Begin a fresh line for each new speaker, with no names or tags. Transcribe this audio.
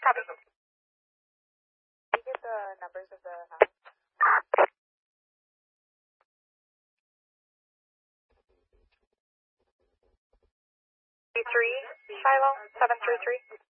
Copy. Can you get the numbers of the house? 3 Shiloh, 733.